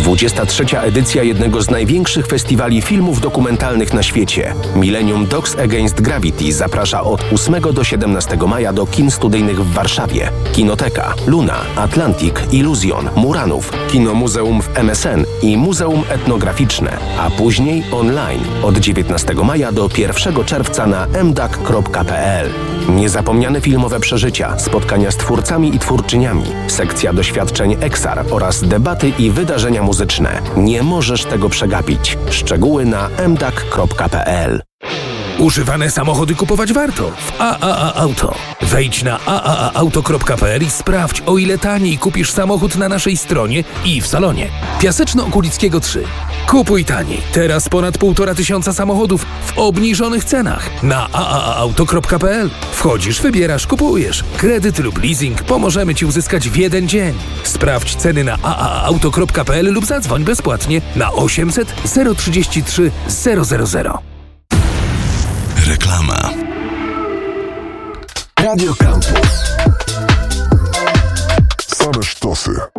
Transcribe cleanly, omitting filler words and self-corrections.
23. edycja jednego z największych festiwali filmów dokumentalnych na świecie. Millennium Dogs Against Gravity zaprasza od 8 do 17 maja do kin studyjnych w Warszawie. Kinoteka, Luna, Atlantic, Illusion, Muranów, Kino Muzeum w MSN i Muzeum Etnograficzne, a później online od 19 maja do 1 czerwca na mdak.pl. Niezapomniane filmowe przeżycia, spotkania z twórcami i twórczyniami, sekcja doświadczeń EXAR oraz debaty i wydarzenia muzyczne. Nie możesz tego przegapić. Szczegóły na mdak.pl. Używane samochody kupować warto w AAA Auto. Wejdź na aaauto.pl i sprawdź, o ile taniej kupisz samochód na naszej stronie i w salonie. Piaseczno-Okulickiego 3. Kupuj taniej. Teraz ponad 1500 samochodów w obniżonych cenach na aaauto.pl. Wchodzisz, wybierasz, kupujesz. Kredyt lub leasing pomożemy Ci uzyskać w jeden dzień. Sprawdź ceny na aaauto.pl lub zadzwoń bezpłatnie na 800 033 000. Reklama. Radio Campus. Same sztosy.